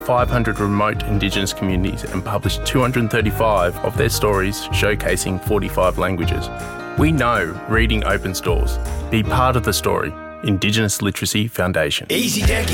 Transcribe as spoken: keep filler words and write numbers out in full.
five hundred remote Indigenous communities and published two hundred thirty-five of their stories showcasing forty-five languages. We know reading opens doors. Be part of the story. Indigenous Literacy Foundation. Easy Deck